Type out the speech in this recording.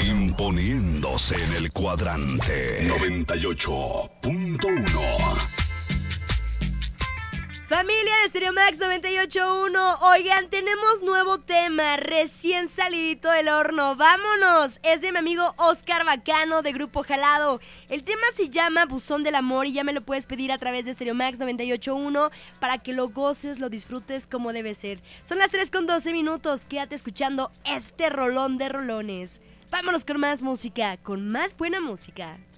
Imponiéndose en el cuadrante 98.1. Familia de Stereo Max 98.1, oigan, tenemos nuevo tema, recién salidito del horno, vámonos, es de mi amigo Oscar Bacano de Grupo Jalado. El tema se llama Buzón del Amor y ya me lo puedes pedir a través de Stereo Max 98.1 para que lo goces, lo disfrutes como debe ser. Son las 3:12, quédate escuchando este rolón de rolones. Vámonos con más música, con más buena música.